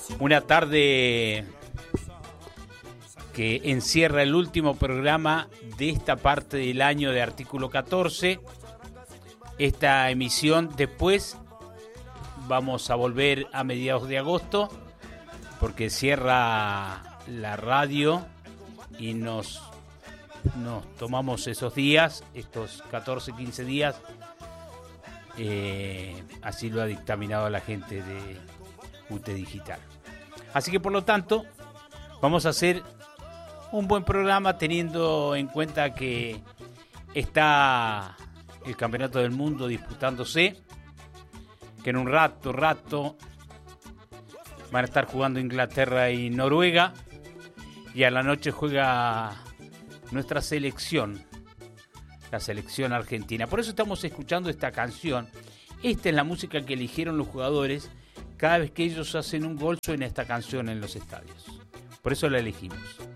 Una tarde que encierra el último programa de esta parte del año de Artículo 14. Esta emisión después vamos a volver a mediados de agosto porque cierra la radio y nos tomamos esos días, estos 14, 15 días. Así lo ha dictaminado la gente de UT Digital. Así que por lo tanto vamos a hacer un buen programa teniendo en cuenta que está el Campeonato del Mundo disputándose, que en un rato van a estar jugando Inglaterra y Noruega, y a la noche juega nuestra selección, la selección argentina. Por eso estamos escuchando esta canción. Esta es la música que eligieron los jugadores cada vez que ellos hacen un gol, suena esta canción en los estadios. Por eso la elegimos.